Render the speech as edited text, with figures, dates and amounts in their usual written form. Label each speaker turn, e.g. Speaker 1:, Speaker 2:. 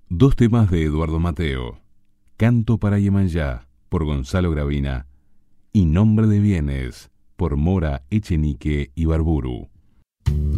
Speaker 1: Dos temas de Eduardo Mateo: Canto para Yemanjá, por Gonzalo Gravina, y Nombre de Bienes, por Mora Echenique y Barburu.